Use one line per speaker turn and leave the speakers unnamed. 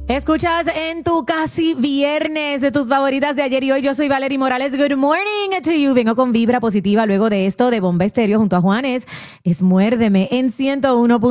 Escuchas en tu casi viernes de tus favoritas de ayer y hoy. Yo soy Valerie Morales. Good morning to you. Vengo con vibra positiva luego de esto de Bomba Estéreo junto a Juanes. Es Muérdeme en 101.